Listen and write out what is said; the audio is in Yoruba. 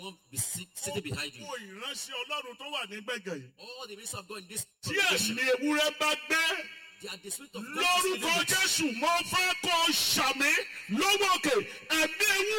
one sitting behind you. Gbogbo ìránṣẹ́ Ọlọ́run tó wà ní gbẹ̀gàn yìí. All the ministers of God in this Tí congregation, ẹ̀mí ewúrẹ́ bá gbé. they are the spirit of God. Lórúkọ Jésù mo fẹ́ kó ṣàmì lọ́wọ́ òkè. Ẹ̀mí